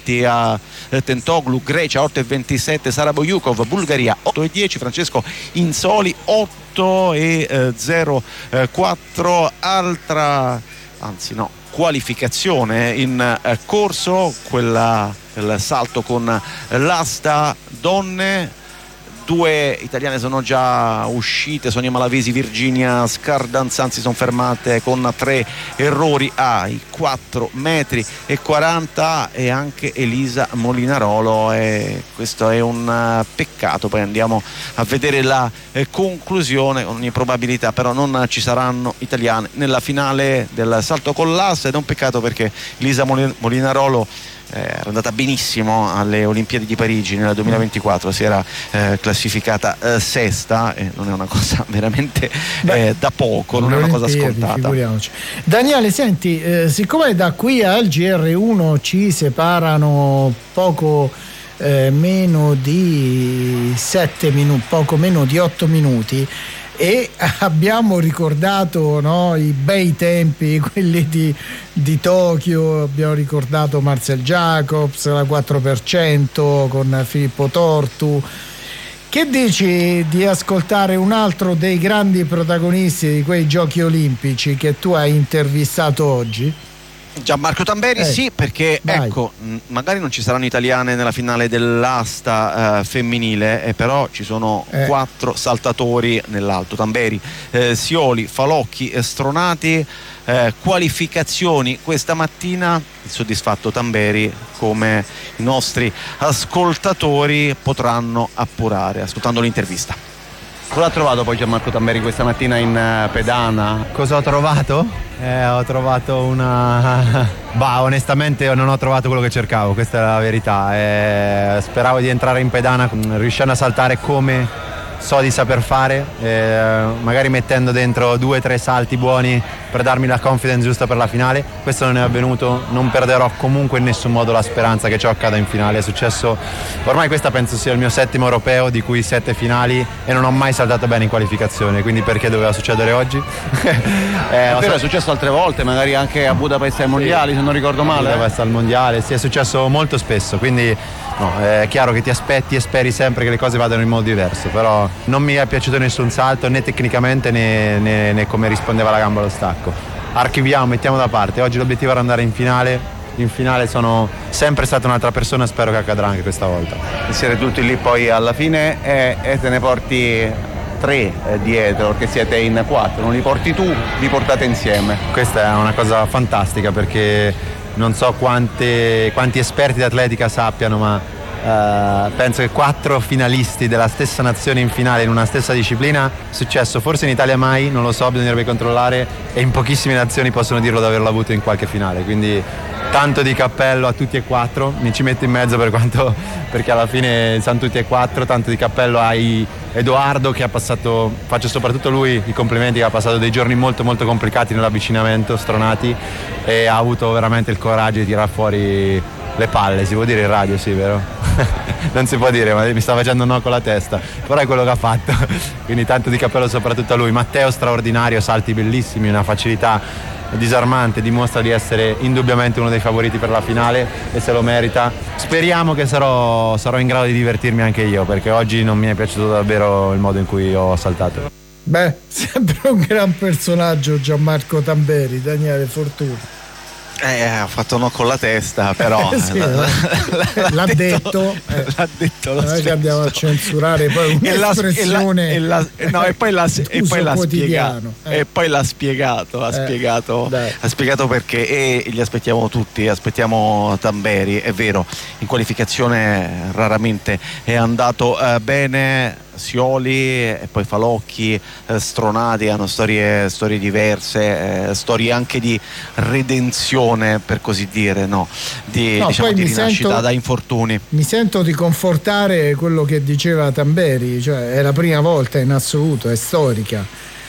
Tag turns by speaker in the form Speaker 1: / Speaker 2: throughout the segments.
Speaker 1: Mattia Tentoglu, Grecia 8,27, Sara Bojukov, Bulgaria 8,10, Francesco Insoli 8,04. Qualificazione in corso, quella del salto con l'asta donne. 2 italiane sono già uscite, Sonia Malavesi, Virginia Scardanzan si sono fermate con 3 errori ai 4,40 metri e anche Elisa Molinarolo, e questo è un peccato. Poi andiamo a vedere la conclusione. Con ogni probabilità però non ci saranno italiane nella finale del salto con l'asta, ed è un peccato perché Elisa Molinarolo era andata benissimo alle Olimpiadi di Parigi nel 2024, si era classificata sesta, e non è una cosa veramente da poco, non è una cosa scontata.
Speaker 2: Figuriamoci. Daniele, senti, siccome da qui al GR1 ci separano poco meno di 7 minuti, poco meno di 8 minuti, e abbiamo ricordato, no, i bei tempi, quelli di Tokyo, abbiamo ricordato Marcel Jacobs, la 4% con Filippo Tortu. Che dici di ascoltare un altro dei grandi protagonisti di quei giochi olimpici che tu hai intervistato oggi?
Speaker 1: Gianmarco Tamberi, sì, perché
Speaker 2: vai.
Speaker 1: Ecco, magari non ci saranno italiane nella finale dell'asta femminile, però ci sono 4 saltatori nell'alto: Tamberi, Sioli, Falocchi, Stronati. Qualificazioni questa mattina, il soddisfatto Tamberi, come i nostri ascoltatori potranno appurare ascoltando l'intervista. Cosa ha trovato poi Gianmarco Tamberi questa mattina in pedana?
Speaker 3: Cosa ho trovato? Ho trovato onestamente non ho trovato quello che cercavo, questa è la verità. Speravo di entrare in pedana riuscendo a saltare come so di saper fare, magari mettendo dentro 2-3 salti buoni per darmi la confidence giusta per la finale. Questo non è avvenuto, non perderò comunque in nessun modo la speranza che ciò accada in finale. È successo, ormai questa penso sia il mio 7° europeo, di cui 7 finali, e non ho mai saltato bene in qualificazione, quindi perché doveva succedere oggi?
Speaker 1: È successo altre volte, magari anche a Budapest ai mondiali, se non ricordo male.
Speaker 3: Budapest al mondiale, sì, è successo molto spesso, quindi no, è chiaro che ti aspetti e speri sempre che le cose vadano in modo diverso, però non mi è piaciuto nessun salto, né tecnicamente né come rispondeva la gamba allo stacco. Archiviamo, mettiamo da parte. Oggi l'obiettivo era andare in finale. In finale sono sempre stata un'altra persona, spero che accadrà anche questa volta.
Speaker 1: Siete tutti lì poi alla fine e te ne porti 3 dietro, perché siete in 4, non li porti tu, li portate insieme.
Speaker 3: Questa è una cosa fantastica, perché non so quanti esperti di atletica sappiano, ma penso che 4 finalisti della stessa nazione in finale in una stessa disciplina, successo forse in Italia mai, non lo so, bisognerebbe controllare, e in pochissime nazioni possono dirlo di averlo avuto in qualche finale, quindi tanto di cappello a tutti e 4, mi ci metto in mezzo perché alla fine sono tutti e 4, tanto di cappello a Edoardo, che ha passato, faccio soprattutto lui i complimenti, che ha passato dei giorni molto molto complicati nell'avvicinamento, Stronati, e ha avuto veramente il coraggio di tirare fuori le palle, si può dire in radio, sì, vero? Non si può dire, ma mi sta facendo no con la testa, però è quello che ha fatto, quindi tanto di cappello soprattutto a lui. Matteo straordinario, salti bellissimi, una facilità disarmante, dimostra di essere indubbiamente uno dei favoriti per la finale e se lo merita. Speriamo che sarò in grado di divertirmi anche io, perché oggi non mi è piaciuto davvero il modo in cui ho saltato.
Speaker 2: Sempre un gran personaggio Gianmarco Tamberi, Daniele Fortuna.
Speaker 1: Ha fatto no con la testa, però
Speaker 2: sì, l'ha detto.
Speaker 1: L'ha detto.
Speaker 2: Noi che andiamo a censurare poi un'espressione
Speaker 1: e poi l'ha spiegato. E poi l'ha spiegato, ha spiegato perché, e gli aspettiamo tutti, aspettiamo Tamberi. È vero, in qualificazione raramente è andato bene. Sioli e poi Falocchi, Stronati hanno storie diverse, storie anche di redenzione, per così dire, di rinascita da infortuni.
Speaker 2: Mi sento di confortare quello che diceva Tamberi, cioè è la prima volta in assoluto, è storica,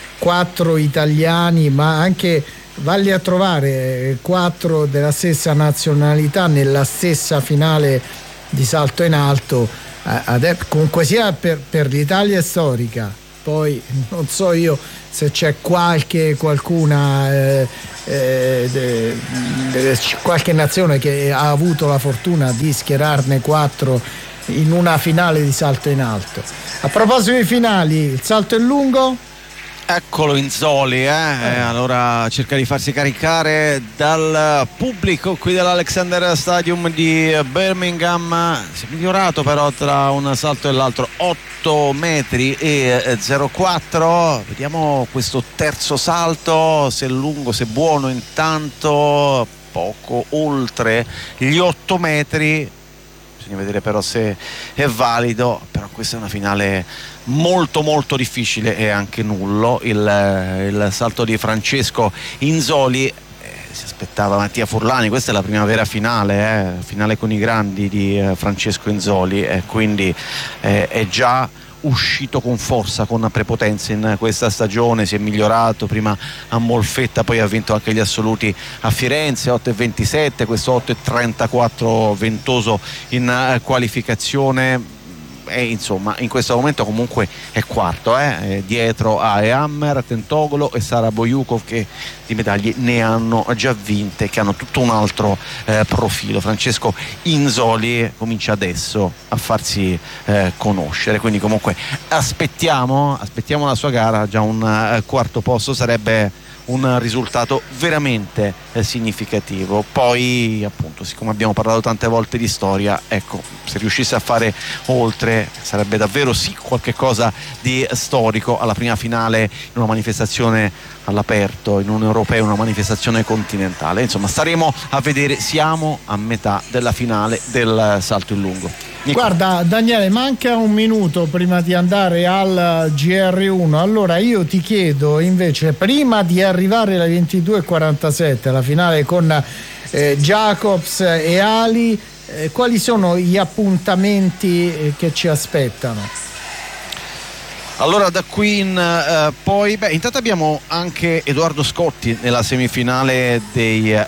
Speaker 2: 4 italiani, ma anche valli a trovare 4 della stessa nazionalità nella stessa finale di salto in alto. Comunque sia per l'Italia è storica, poi non so io se c'è qualche nazione che ha avuto la fortuna di schierarne 4 in una finale di salto in alto. A proposito di finali, il salto in lungo?
Speaker 1: Eccolo Inzoli, allora cerca di farsi caricare dal pubblico qui dell'Alexander Stadium di Birmingham. Si è migliorato però tra un salto e l'altro, 8 metri e 0,4. Vediamo questo terzo salto, se è lungo, se è buono. Intanto poco oltre gli 8 metri, bisogna vedere però se è valido. Però questa è una finale molto molto difficile e anche nullo il salto di Francesco Inzoli. Si aspettava Mattia Furlani, questa è la prima vera finale con i grandi di Francesco Inzoli, quindi è già uscito con forza, con prepotenza in questa stagione. Si è migliorato prima a Molfetta, poi ha vinto anche gli assoluti a Firenze, 8,27, questo 8,34 ventoso in qualificazione. E insomma in questo momento comunque è quarto, dietro a Ehammer, Tentogolo e Sara Bojukov, che di medaglie ne hanno già vinte, che hanno tutto un altro profilo. Francesco Inzoli comincia adesso a farsi conoscere, quindi comunque aspettiamo la sua gara. Già un quarto posto sarebbe un risultato veramente significativo. Poi appunto, siccome abbiamo parlato tante volte di storia, ecco, se riuscisse a fare oltre sarebbe davvero qualche cosa di storico alla prima finale in una manifestazione all'aperto, in un europeo, una manifestazione continentale. Insomma, staremo a vedere. Siamo a metà della finale del salto in lungo. Nico.
Speaker 2: Guarda Daniele, manca un minuto prima di andare al GR1. Allora io ti chiedo invece, prima di arrivare alle 22:47 alla finale con Jacobs e Ali, quali sono gli appuntamenti che ci aspettano?
Speaker 1: Allora da qui in poi intanto abbiamo anche Edoardo Scotti nella semifinale dei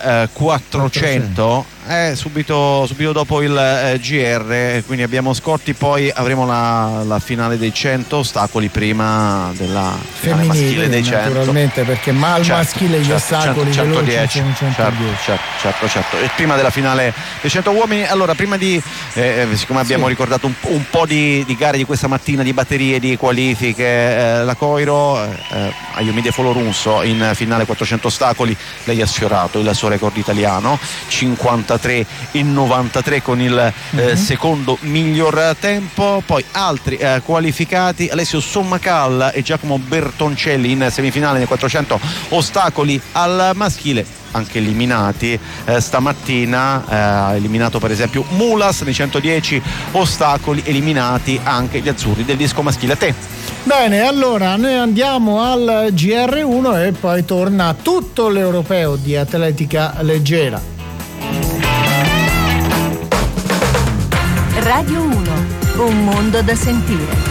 Speaker 1: 400. Subito dopo il GR, quindi abbiamo Scotti, poi avremo la finale dei 100 ostacoli prima della finale maschile dei 100, naturalmente,
Speaker 2: perché al maschile gli ostacoli
Speaker 1: 110 sono 110. Certo. E prima della finale dei 100 uomini. Allora, prima di siccome abbiamo ricordato un po' di gare di questa mattina, di batterie, di qualifiche, la Coiro Ayomide Folorunso in finale 400 ostacoli, lei ha sfiorato il suo record italiano, 53,93 con il secondo miglior tempo. Poi altri qualificati: Alessio Sommacal e Giacomo Bertoncelli in semifinale nei 400 ostacoli al maschile, anche eliminati stamattina. Ha eliminato per esempio Mulas nei 110 ostacoli, eliminati anche gli azzurri del disco maschile. A te.
Speaker 2: Bene, allora noi andiamo al GR1 e poi torna tutto l'europeo di atletica leggera.
Speaker 4: Radio 1, un mondo da sentire.